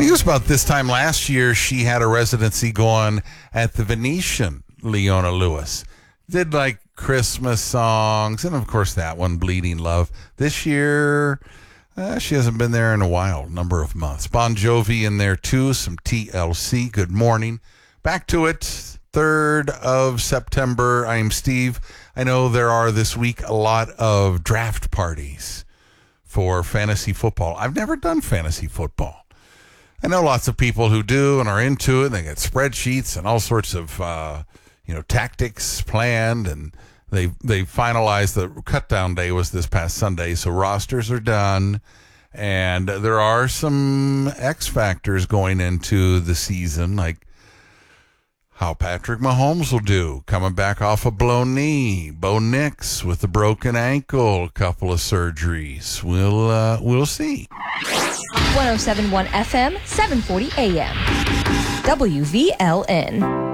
it was about this time last year, she had a residency going at the Venetian, Leona Lewis. Did like Christmas songs, and of course that one, Bleeding Love. This year, she hasn't been there in a while, number of months. Bon Jovi in there too, some TLC, Good Morning. Back to it, 3rd of September. I'm Steve. I know there are this week a lot of draft parties for fantasy football. I've never done fantasy football. I know lots of people who do and are into it. They get spreadsheets and all sorts of tactics planned, and they finalized. The cut down day was this past Sunday, so rosters are done, and there are some X factors going into the season, like how Patrick Mahomes will do coming back off a blown knee. Bo Nix with a broken ankle, a couple of surgeries. We'll see. 107.1 FM, 740 AM. WVLN.